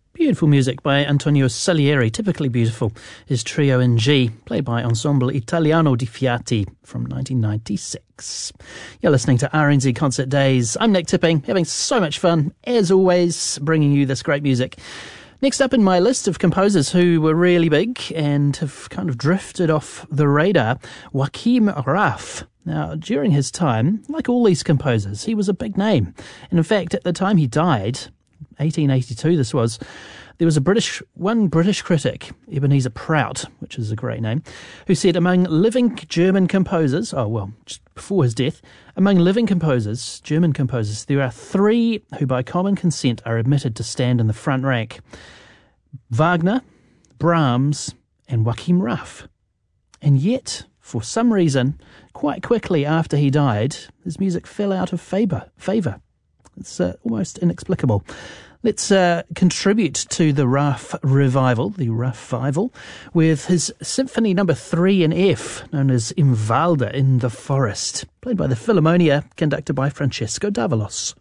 Beautiful music by Antonio Salieri, typically beautiful. His trio in G, played by Ensemble Italiano di Fiati from 1996. You're listening to RNZ Concert Days. I'm Nick Tipping, having so much fun, as always, bringing you this great music. Next up in my list of composers who were really big and have kind of drifted off the radar, Joachim Raff. Now, during his time, like all these composers, he was a big name. And in fact, at the time he died, 1882 this was, there was one British critic, Ebenezer Prout, which is a great name, who said among living German composers, just before his death, among living composers, German composers, there are three who by common consent are admitted to stand in the front rank: Wagner, Brahms, and Joachim Raff. And yet, for some reason, quite quickly after he died, his music fell out of favour. It's almost inexplicable. Let's contribute to the Raff revival, with his Symphony No. 3 in F, known as Im Walde, in the Forest, played by the Philharmonia, conducted by Francesco Davalos.